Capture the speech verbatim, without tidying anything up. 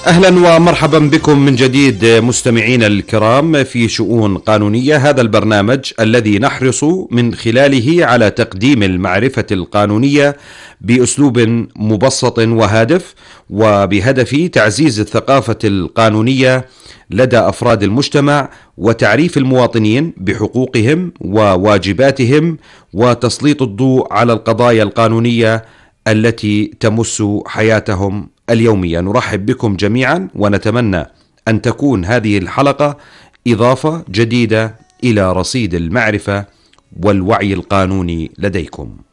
أهلا ومرحبا بكم من جديد مستمعين الكرام في شؤون قانونية، هذا البرنامج الذي نحرص من خلاله على تقديم المعرفة القانونية بأسلوب مبسط وهادف، وبهدف تعزيز الثقافة القانونية لدى أفراد المجتمع وتعريف المواطنين بحقوقهم وواجباتهم وتسليط الضوء على القضايا القانونية التي تمس حياتهم اليومية. نرحب بكم جميعا ونتمنى أن تكون هذه الحلقة إضافة جديدة إلى رصيد المعرفة والوعي القانوني لديكم.